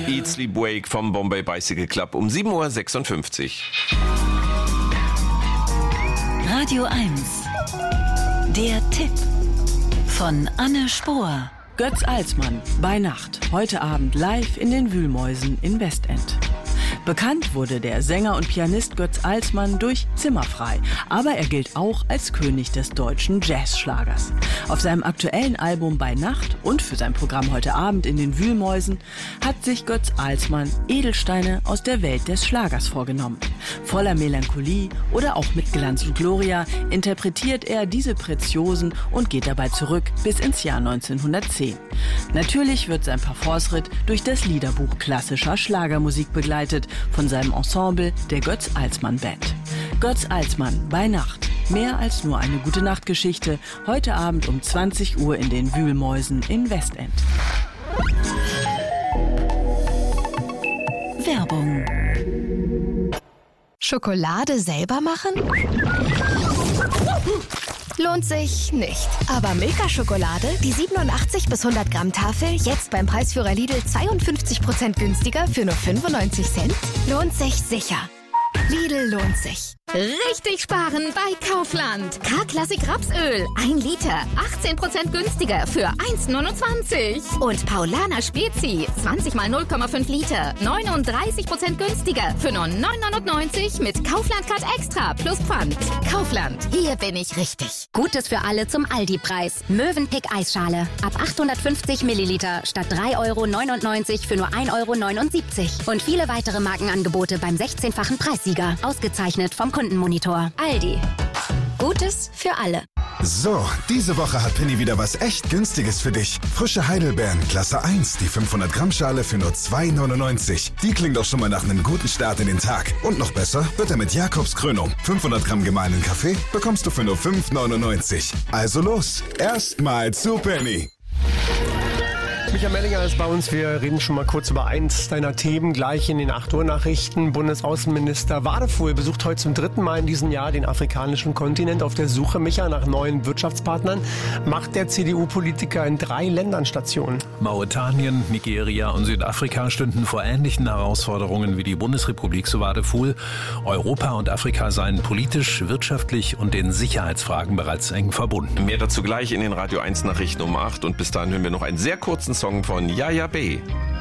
Eat, Sleep, Wake vom Bombay Bicycle Club um 7.56 Uhr. Radio 1. Der Tipp von Anne Spohr. Götz Alsmann, bei Nacht, heute Abend live in den Wühlmäusen in Westend. Bekannt wurde der Sänger und Pianist Götz Alsmann durch Zimmerfrei, aber er gilt auch als König des deutschen Jazzschlagers. Auf seinem aktuellen Album Bei Nacht und für sein Programm heute Abend in den Wühlmäusen hat sich Götz Alsmann Edelsteine aus der Welt des Schlagers vorgenommen. Voller Melancholie oder auch mit Glanz und Gloria interpretiert er diese Preziosen und geht dabei zurück bis ins Jahr 1910. Natürlich wird sein Parforceritt durch das Liederbuch klassischer Schlagermusik begleitet von seinem Ensemble der Götz Alsmann Band. Götz Alsmann bei Nacht. Mehr als nur eine Gute-Nacht-Geschichte. Heute Abend um 20 Uhr in den Wühlmäusen in Westend. Werbung. Schokolade selber machen? Lohnt sich nicht. Aber Milka-Schokolade, die 87 bis 100 Gramm Tafel, jetzt beim Preisführer Lidl 52% günstiger für nur 95 Cent? Lohnt sich sicher. Lidl lohnt sich. Richtig sparen bei Kaufland. K-Klassik Rapsöl, 1 Liter, 18% günstiger für 1,29. Und Paulaner Spezi, 20 mal 0,5 Liter, 39% günstiger für nur 9,99 mit Kaufland-Card Extra plus Pfand. Kaufland, hier bin ich richtig. Gutes für alle zum Aldi-Preis. Mövenpick Eisschale. Ab 850 Milliliter statt 3,99 € für nur 1,79 €. Und viele weitere Markenangebote beim 16-fachen Preissieger. Ausgezeichnet vom Kundenmonitor. Aldi. Gutes für alle. So, diese Woche hat Penny wieder was echt Günstiges für dich. Frische Heidelbeeren, Klasse 1, die 500 Gramm Schale für nur 2,99 €. Die klingt doch schon mal nach einem guten Start in den Tag. Und noch besser wird er mit Jakobs Krönung. 500 Gramm gemahlenen Kaffee bekommst du für nur 5,99 €. Also los, erstmal zu Penny. Michael Mellinger ist bei uns. Wir reden schon mal kurz über eins deiner Themen gleich in den 8 Uhr Nachrichten. Bundesaußenminister Wadefuhl besucht heute zum 3. Mal in diesem Jahr den afrikanischen Kontinent auf der Suche, Micha, nach neuen Wirtschaftspartnern. Macht der CDU-Politiker in 3 Ländern Station. Mauretanien, Nigeria und Südafrika stünden vor ähnlichen Herausforderungen wie die Bundesrepublik, so Wadefuhl. Europa und Afrika seien politisch, wirtschaftlich und in Sicherheitsfragen bereits eng verbunden. Mehr dazu gleich in den Radio 1 Nachrichten um 8 und bis dahin hören wir noch einen sehr kurzen Song von Yaya B.